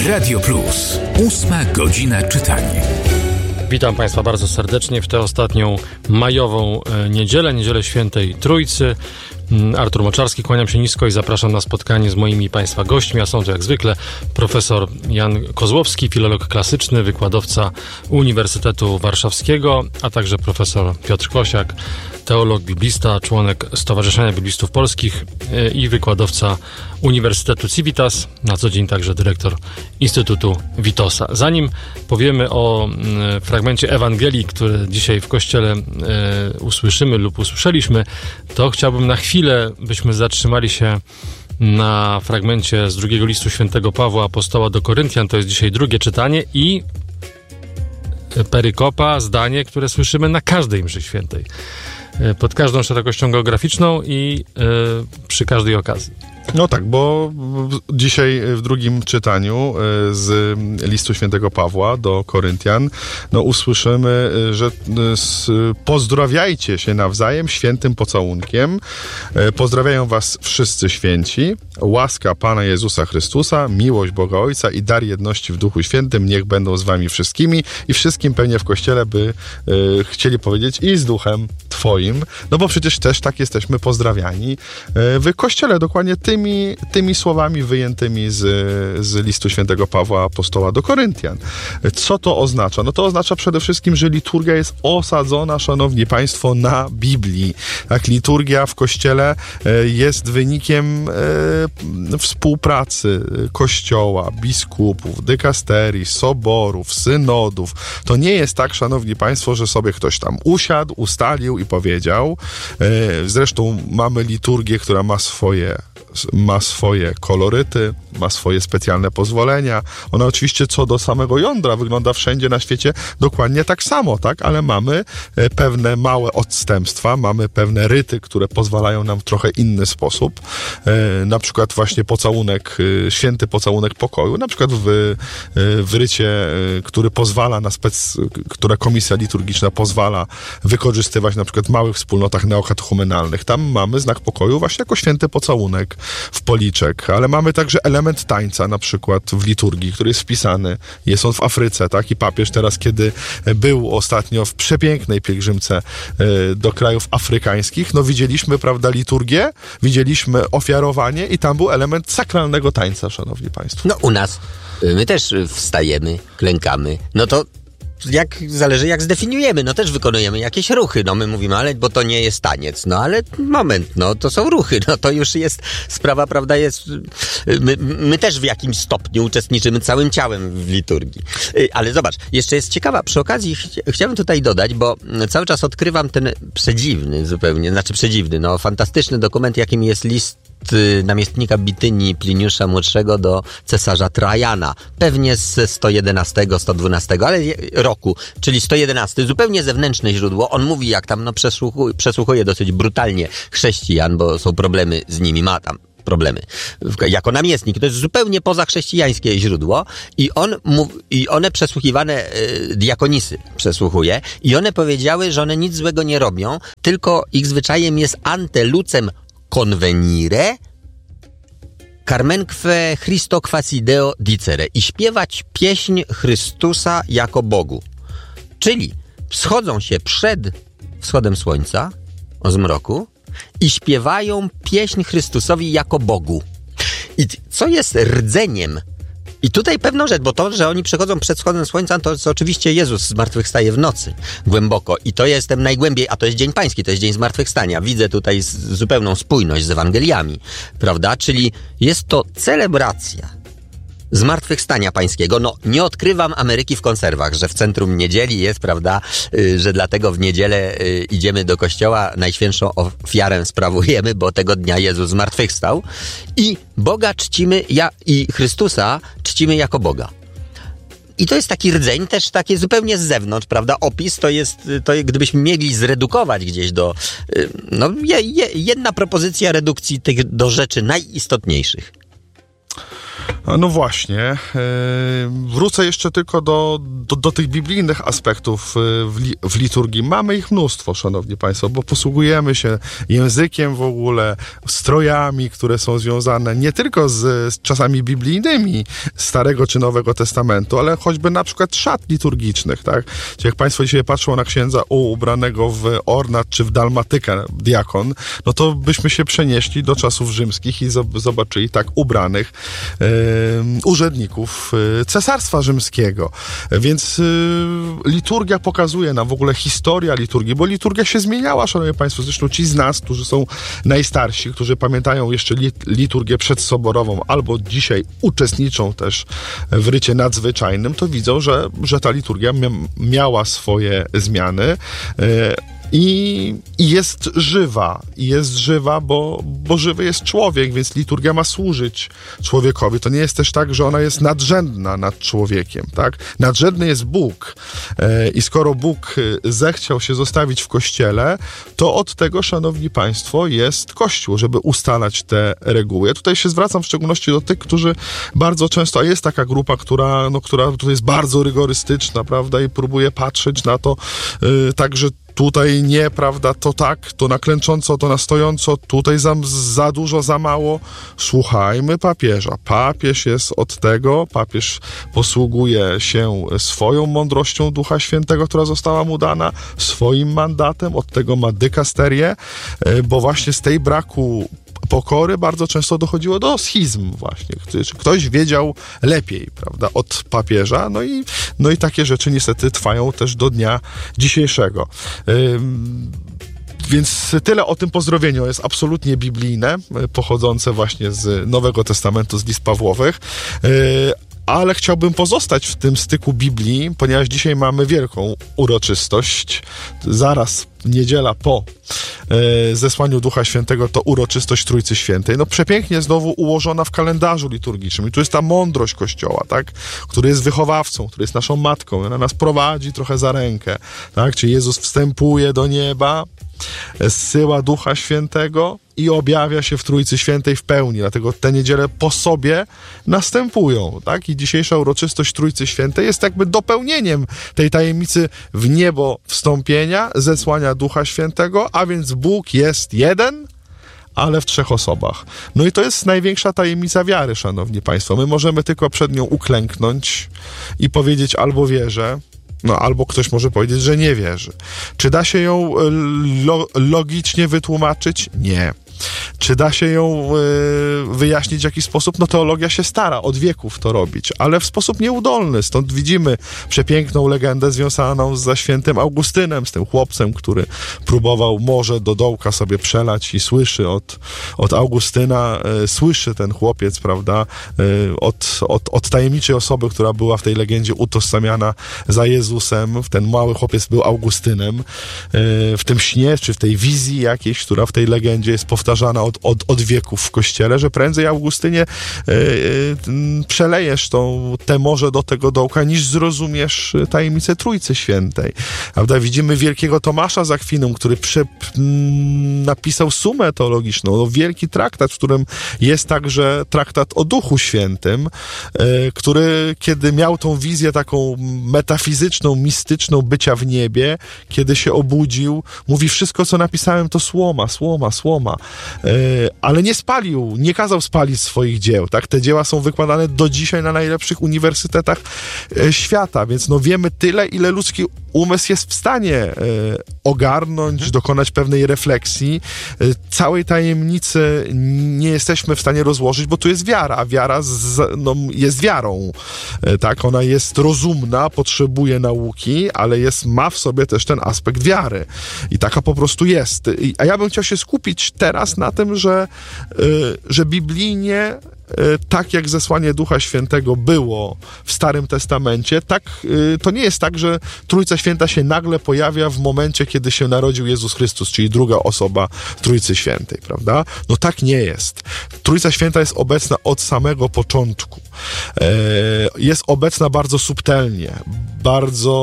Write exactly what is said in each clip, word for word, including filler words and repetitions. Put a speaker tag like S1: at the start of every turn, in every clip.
S1: Radio Plus. Ósma godzina czytania.
S2: Witam Państwa bardzo serdecznie w tę ostatnią majową niedzielę, niedzielę Świętej Trójcy. Artur Moczarski, kłaniam się nisko i zapraszam na spotkanie z moimi Państwa gośćmi, a są to jak zwykle profesor Jan Kozłowski, filolog klasyczny, wykładowca Uniwersytetu Warszawskiego, a także profesor Piotr Kosiak, teolog, biblista, członek Stowarzyszenia Biblistów Polskich i wykładowca Uniwersytetu Civitas, na co dzień także dyrektor Instytutu Witosa. Zanim powiemy o fragmencie Ewangelii, który dzisiaj w Kościele usłyszymy lub usłyszeliśmy, to chciałbym na chwilę, byśmy zatrzymali się na fragmencie z drugiego listu świętego Pawła Apostoła do Koryntian. To jest dzisiaj drugie czytanie i perykopa, zdanie, które słyszymy na każdej mszy świętej, pod każdą szerokością geograficzną i yy, przy każdej okazji.
S3: No tak, bo dzisiaj w drugim czytaniu z listu świętego Pawła do Koryntian no usłyszymy, że pozdrawiajcie się nawzajem świętym pocałunkiem. Pozdrawiają was wszyscy święci. Łaska Pana Jezusa Chrystusa, miłość Boga Ojca i dar jedności w Duchu Świętym niech będą z wami wszystkimi i wszystkim pewnie w Kościele by y, chcieli powiedzieć i z Duchem Twoim. No bo przecież też tak jesteśmy pozdrawiani y, w Kościele, dokładnie tymi, tymi słowami wyjętymi z, z listu świętego Pawła Apostoła do Koryntian. Co to oznacza? No to oznacza przede wszystkim, że liturgia jest osadzona, szanowni państwo, na Biblii. Tak, liturgia w Kościele y, jest wynikiem y, współpracy Kościoła, biskupów, dykasterii, soborów, synodów. To nie jest tak, szanowni państwo, że sobie ktoś tam usiadł, ustalił i powiedział. Zresztą mamy liturgię, która ma swoje ma swoje koloryty, ma swoje specjalne pozwolenia. Ona oczywiście co do samego jądra wygląda wszędzie na świecie dokładnie tak samo, tak? Ale mamy pewne małe odstępstwa, mamy pewne ryty, które pozwalają nam w trochę inny sposób. E, na przykład właśnie pocałunek, święty pocałunek pokoju, na przykład w, w rycie, który pozwala na spec, która komisja liturgiczna pozwala wykorzystywać na przykład w małych wspólnotach neokatechumenalnych. Tam mamy znak pokoju właśnie jako święty pocałunek w policzek, ale mamy także element tańca na przykład w liturgii, który jest wpisany. Jest on w Afryce, tak? I papież teraz, kiedy był ostatnio w przepięknej pielgrzymce y, do krajów afrykańskich, no widzieliśmy, prawda, liturgię, widzieliśmy ofiarowanie i tam był element sakralnego tańca, szanowni państwo.
S4: No u nas, my też wstajemy, klękamy, no to jak zależy jak zdefiniujemy, no też wykonujemy jakieś ruchy, no my mówimy, ale bo to nie jest taniec, no ale moment, no to są ruchy, no to już jest sprawa, prawda, jest, my, my też w jakimś stopniu uczestniczymy całym ciałem w liturgii, ale zobacz, jeszcze jest ciekawa, przy okazji ch- chciałbym tutaj dodać, bo cały czas odkrywam ten przedziwny zupełnie, znaczy przedziwny, no fantastyczny dokument, jakim jest list namiestnika Bitynii Pliniusza Młodszego do cesarza Trajana. Pewnie z sto jedenastego, sto dwunastego, ale roku, czyli sto jedenasty, zupełnie zewnętrzne źródło. On mówi, jak tam no, przesłuchuje, przesłuchuje dosyć brutalnie chrześcijan, bo są problemy z nimi, ma tam problemy. Jako namiestnik. To jest zupełnie pozachrześcijańskie źródło i on mów, i one przesłuchiwane y, diakonisy przesłuchuje i one powiedziały, że one nic złego nie robią, tylko ich zwyczajem jest ante lucem convenire carmenque Christo quasideo dicere i śpiewać pieśń Chrystusa jako Bogu. Czyli schodzą się przed wschodem słońca o zmroku i śpiewają pieśń Chrystusowi jako Bogu. I co jest rdzeniem? I tutaj pewną rzecz, bo to, że oni przychodzą przed wschodem słońca, to jest oczywiście Jezus zmartwychwstaje w nocy, głęboko. I to jestem najgłębiej, a to jest Dzień Pański, to jest Dzień Zmartwychwstania. Widzę tutaj z, zupełną spójność z Ewangeliami, prawda? Czyli jest to celebracja Zmartwychwstania Pańskiego. No, nie odkrywam Ameryki w konserwach, że w centrum niedzieli jest, prawda, yy, że dlatego w niedzielę yy, idziemy do kościoła, najświętszą ofiarę sprawujemy, bo tego dnia Jezus zmartwychwstał i Boga czcimy, ja, i Chrystusa czcimy jako Boga. I to jest taki rdzeń też takie zupełnie z zewnątrz, prawda? Opis to jest, to gdybyśmy mieli zredukować gdzieś do, yy, no, je, je, jedna propozycja redukcji tych do rzeczy najistotniejszych.
S3: No właśnie. Wrócę jeszcze tylko do, do, do tych biblijnych aspektów w, li, w liturgii. Mamy ich mnóstwo, szanowni państwo, bo posługujemy się językiem w ogóle, strojami, które są związane nie tylko z, z czasami biblijnymi Starego czy Nowego Testamentu, ale choćby na przykład szat liturgicznych, tak? Czyli jak państwo dzisiaj patrzą na księdza ubranego w ornat czy w dalmatykę diakon, no to byśmy się przenieśli do czasów rzymskich i zobaczyli tak ubranych e, urzędników e, Cesarstwa Rzymskiego. Więc e, liturgia pokazuje nam w ogóle historia liturgii, bo liturgia się zmieniała, szanowni państwo. Zresztą ci z nas, którzy są najstarsi, którzy pamiętają jeszcze liturgię przedsoborową albo dzisiaj uczestniczą też w rycie nadzwyczajnym, to widzą, że, że ta liturgia mia- miała swoje zmiany. E, I, I jest żywa, i jest żywa, bo, bo żywy jest człowiek, więc liturgia ma służyć człowiekowi. To nie jest też tak, że ona jest nadrzędna nad człowiekiem, tak? Nadrzędny jest Bóg e, i skoro Bóg zechciał się zostawić w Kościele, to od tego, szanowni państwo, jest Kościół, żeby ustalać te reguły. Ja tutaj się zwracam w szczególności do tych, którzy bardzo często, a jest taka grupa, która, no, która tutaj jest bardzo rygorystyczna, prawda, i próbuje patrzeć na to e, tak, że tutaj nie, prawda, to tak, to na klęcząco, to na stojąco, tutaj za, za dużo, za mało. Słuchajmy papieża. Papież jest od tego, papież posługuje się swoją mądrością Ducha Świętego, która została mu dana, swoim mandatem, od tego ma dykasterię, bo właśnie z tej braku pokory bardzo często dochodziło do schizm właśnie. Ktoś wiedział lepiej, prawda, od papieża, no i, no i takie rzeczy niestety trwają też do dnia dzisiejszego. Ym... Więc tyle o tym pozdrowieniu. Jest absolutnie biblijne, pochodzące właśnie z Nowego Testamentu, z list Pawłowych. Yy, ale chciałbym pozostać w tym styku Biblii, ponieważ dzisiaj mamy wielką uroczystość. Zaraz niedziela po e, zesłaniu Ducha Świętego to uroczystość Trójcy Świętej. No przepięknie znowu ułożona w kalendarzu liturgicznym. I tu jest ta mądrość Kościoła, tak? Który jest wychowawcą, który jest naszą matką. Ona nas prowadzi trochę za rękę, tak? Czyli Jezus wstępuje do nieba, zsyła Ducha Świętego i objawia się w Trójcy Świętej w pełni. Dlatego te niedziele po sobie następują, tak? I dzisiejsza uroczystość Trójcy Świętej jest jakby dopełnieniem tej tajemnicy w niebo wstąpienia, zesłania Ducha Świętego, a więc Bóg jest jeden, ale w trzech osobach. No i to jest największa tajemnica wiary, szanowni państwo. My możemy tylko przed nią uklęknąć i powiedzieć albo wierzę, no albo ktoś może powiedzieć, że nie wierzy. Czy da się ją lo- logicznie wytłumaczyć? Nie. Czy da się ją y, wyjaśnić w jakiś sposób? No teologia się stara od wieków to robić, ale w sposób nieudolny. Stąd widzimy przepiękną legendę związaną ze świętym Augustynem, z tym chłopcem, który próbował morze do dołka sobie przelać i słyszy od, od Augustyna, y, słyszy ten chłopiec, prawda, y, od, od, od tajemniczej osoby, która była w tej legendzie utożsamiana za Jezusem. Ten mały chłopiec był Augustynem. Y, w tym śnie, czy w tej wizji jakiejś, która w tej legendzie jest powtarzana Od, od, od wieków w Kościele, że prędzej, Augustynie, yy, yy, przelejesz tą, te morze do tego dołka, niż zrozumiesz tajemnicę Trójcy Świętej. Prawda? Widzimy wielkiego Tomasza z Akwinu, który prze, mm, napisał sumę teologiczną, no, wielki traktat, w którym jest także traktat o Duchu Świętym, yy, który, kiedy miał tą wizję taką metafizyczną, mistyczną bycia w niebie, kiedy się obudził, mówi, wszystko, co napisałem, to słoma, słoma, słoma. Ale nie spalił, nie kazał spalić swoich dzieł, tak? Te dzieła są wykładane do dzisiaj na najlepszych uniwersytetach świata, więc no wiemy tyle, ile ludzki umysł jest w stanie e, ogarnąć, dokonać pewnej refleksji. E, całej tajemnicy nie jesteśmy w stanie rozłożyć, bo tu jest wiara, a wiara z, no, jest wiarą, e, tak? Ona jest rozumna, potrzebuje nauki, ale jest, ma w sobie też ten aspekt wiary. I taka po prostu jest. I, a ja bym chciał się skupić teraz na tym, że, e, że biblijnie tak jak zesłanie Ducha Świętego było w Starym Testamencie, tak to nie jest tak, że Trójca Święta się nagle pojawia w momencie, kiedy się narodził Jezus Chrystus, czyli druga osoba Trójcy Świętej, prawda? No tak nie jest. Trójca Święta jest obecna od samego początku. Jest obecna bardzo subtelnie, bardzo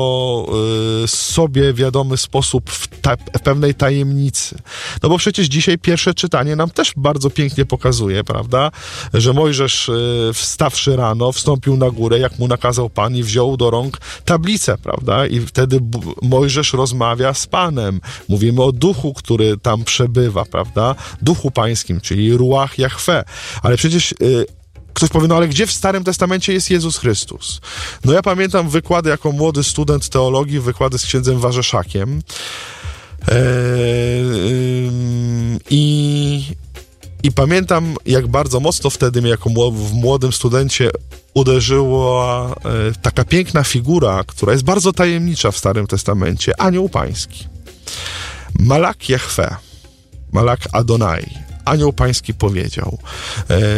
S3: sobie wiadomy sposób w, ta, w pewnej tajemnicy. No bo przecież dzisiaj pierwsze czytanie nam też bardzo pięknie pokazuje, prawda, że że Mojżesz y, wstawszy rano, wstąpił na górę, jak mu nakazał Pan i wziął do rąk tablicę, prawda? I wtedy B- Mojżesz rozmawia z Panem. Mówimy o duchu, który tam przebywa, prawda? Duchu pańskim, czyli Ruach Jahwe. Ale przecież y, ktoś powie, no ale gdzie w Starym Testamencie jest Jezus Chrystus? No ja pamiętam wykłady jako młody student teologii, wykłady z księdzem Warzeszakiem. Eee, i, I pamiętam, jak bardzo mocno wtedy mnie jako w młodym studencie uderzyła e, taka piękna figura, która jest bardzo tajemnicza w Starym Testamencie, anioł pański. Malak Jahwe, Malak Adonai. Anioł pański powiedział. E, e,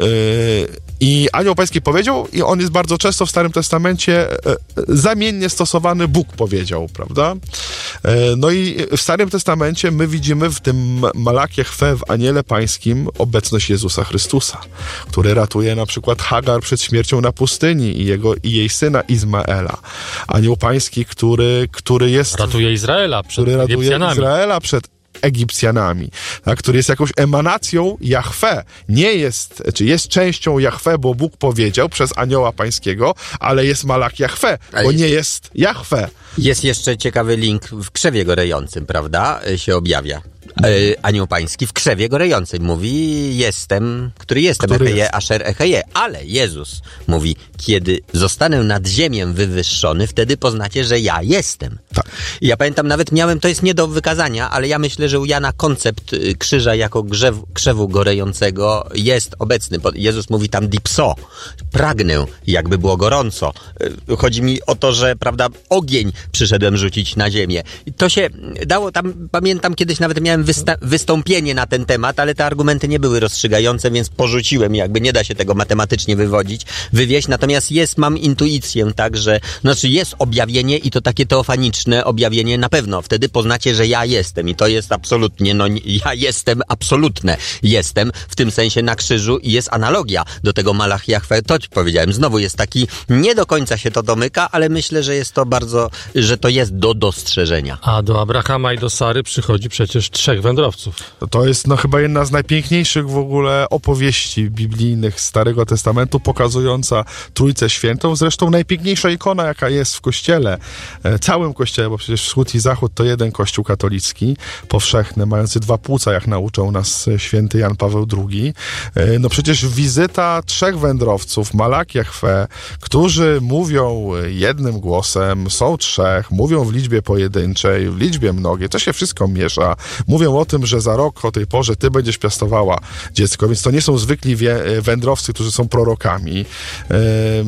S3: I anioł pański powiedział, i on jest bardzo często w Starym Testamencie e, zamiennie stosowany, Bóg powiedział, prawda? E, no i w Starym Testamencie my widzimy w tym Malak Jahwe, w aniele pańskim, obecność Jezusa Chrystusa, który ratuje na przykład Hagar przed śmiercią na pustyni i, jego, i jej syna Izmaela. Anioł pański, który, który jest...
S2: Ratuje Izraela przed
S3: który ratuje
S2: Egipcjanami.
S3: Izraela przed Egipcjanami, tak, który jest jakąś emanacją Jahwe. Nie jest, czy jest częścią Jahwe, bo Bóg powiedział przez anioła pańskiego, ale jest Malak Jahwe, bo
S4: jest...
S3: nie jest Jahwe.
S4: Jest jeszcze ciekawy link w krzewie gorejącym, prawda? Się objawia. E, anioł pański w krzewie gorejącym mówi, jestem, który jestem,
S3: Który
S4: Echeje,
S3: jest?
S4: Asher Echeje, ale Jezus mówi, kiedy zostanę nad ziemię wywyższony, wtedy poznacie, że ja jestem.
S3: Tak.
S4: I ja pamiętam, nawet miałem, to jest nie do wykazania, ale ja myślę, że u Jana koncept y, krzyża jako grzew, krzewu gorejącego jest obecny. Bo Jezus mówi tam dipso, pragnę, jakby było gorąco. Y, chodzi mi o to, że, prawda, ogień przyszedłem rzucić na ziemię. I to się dało, tam pamiętam, kiedyś nawet miałem Wysta- wystąpienie na ten temat, ale te argumenty nie były rozstrzygające, więc porzuciłem, jakby nie da się tego matematycznie wywodzić, wywieźć, natomiast jest, mam intuicję, tak, że, znaczy jest objawienie i to takie teofaniczne objawienie na pewno, wtedy poznacie, że ja jestem i to jest absolutnie, no ja jestem, absolutne jestem, w tym sensie na krzyżu i jest analogia do tego Malach Jahwe, to ci powiedziałem, znowu jest taki, nie do końca się to domyka, ale myślę, że jest to bardzo, że to jest do dostrzeżenia.
S2: A do Abrahama i do Sary przychodzi przecież trzech wędrowców.
S3: To jest no, chyba jedna z najpiękniejszych w ogóle opowieści biblijnych Starego Testamentu, pokazująca Trójcę Świętą. Zresztą najpiękniejsza ikona, jaka jest w Kościele, e, całym Kościele, bo przecież Wschód i Zachód to jeden Kościół katolicki, powszechny, mający dwa płuca, jak nauczał nas święty Jan Paweł drugi. E, no przecież wizyta trzech wędrowców, Malak Jahwe, którzy mówią jednym głosem, są trzech, mówią w liczbie pojedynczej, w liczbie mnogiej, to się wszystko miesza. Mówią o tym, że za rok o tej porze ty będziesz piastowała dziecko, więc to nie są zwykli wie, wędrowcy, którzy są prorokami. Ym,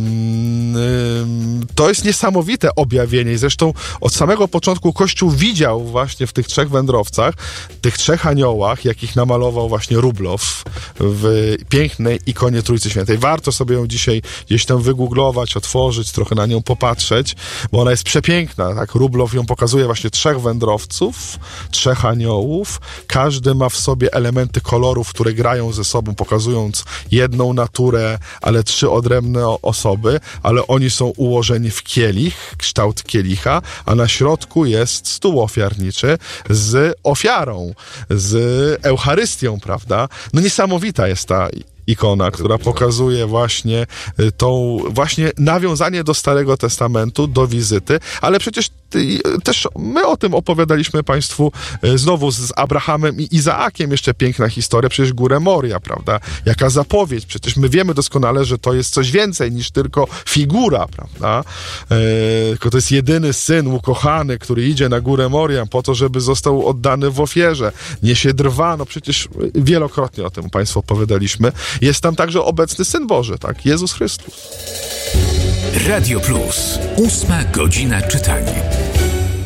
S3: ym, to jest niesamowite objawienie i zresztą od samego początku Kościół widział właśnie w tych trzech wędrowcach, tych trzech aniołach, jakich namalował właśnie Rublow w pięknej ikonie Trójcy Świętej. Warto sobie ją dzisiaj gdzieś tam wygooglować, otworzyć, trochę na nią popatrzeć, bo ona jest przepiękna, tak? Rublow ją pokazuje właśnie trzech wędrowców, trzech aniołów. Każdy ma w sobie elementy kolorów, które grają ze sobą, pokazując jedną naturę, ale trzy odrębne osoby, ale oni są ułożeni w kielich, kształt kielicha, a na środku jest stół ofiarniczy z ofiarą, z Eucharystią, prawda? No niesamowita jest ta ikona, która pokazuje właśnie tą, właśnie nawiązanie do Starego Testamentu, do wizyty, ale przecież ty, też my o tym opowiadaliśmy Państwu znowu z Abrahamem i Izaakiem, jeszcze piękna historia, przecież Górę Moria, prawda? Jaka zapowiedź, przecież my wiemy doskonale, że to jest coś więcej niż tylko figura, prawda? E, tylko to jest jedyny syn ukochany, który idzie na Górę Moria po to, żeby został oddany w ofierze. Niesie drwa, no przecież wielokrotnie o tym Państwu opowiadaliśmy. Jest tam także obecny Syn Boży, tak? Jezus Chrystus.
S1: Radio Plus. Ósma godzina czytania.